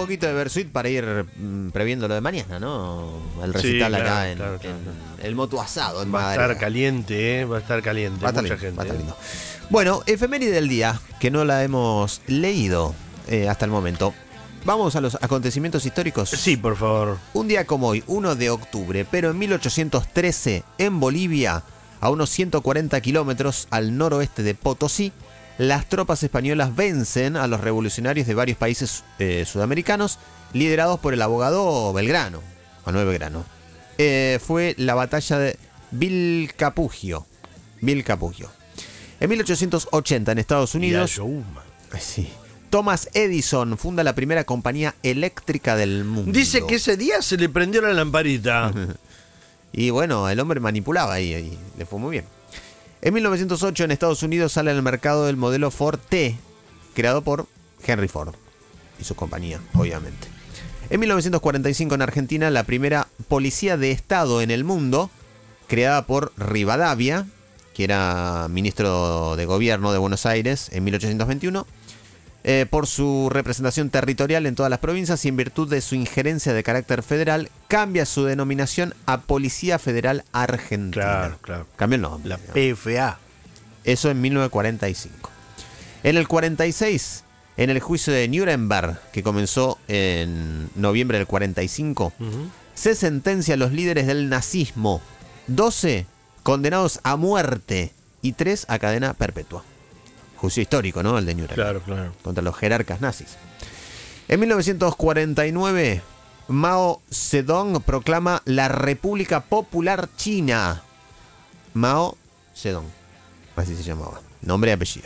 poquito de Versuit para ir previendo lo de mañana, ¿no? El recital Sí, acá claro. en el Motu Asado en Va a Madrid. estar caliente, va a estar caliente. Va a estar Mucha lindo, gente. va a estar lindo. Bueno, efeméride del día, que no la hemos leído hasta el momento. Vamos a los acontecimientos históricos. Sí, por favor. Un día como hoy, 1 de octubre, pero en 1813, en Bolivia, a unos 140 kilómetros al noroeste de Potosí, las tropas españolas vencen a los revolucionarios de varios países sudamericanos, liderados por el abogado Belgrano, Manuel Belgrano. Fue la batalla de Vilcapugio. En 1880, en Estados Unidos, sí, Thomas Edison funda la primera compañía eléctrica del mundo. Dice que ese día se le prendió la lamparita. Y bueno, el hombre manipulaba ahí, le fue muy bien. En 1908 en Estados Unidos sale al mercado el modelo Ford T, creado por Henry Ford y su compañía, obviamente. En 1945 en Argentina la primera policía de Estado en el mundo, creada por Rivadavia, que era ministro de gobierno de Buenos Aires en 1821, por su representación territorial en todas las provincias y en virtud de su injerencia de carácter federal, cambia su denominación a Policía Federal Argentina. Claro. Cambió el nombre. La PFA. Eso en 1945. En el 46, en el juicio de Nuremberg, que comenzó en noviembre del 45, se sentencia a los líderes del nazismo, 12 condenados a muerte y 3 a cadena perpetua. Juicio histórico, ¿no? El de Nuremberg. Claro. Contra los jerarcas nazis. En 1949, Mao Zedong proclama la República Popular China. Mao Zedong, así se llamaba. Nombre y apellido.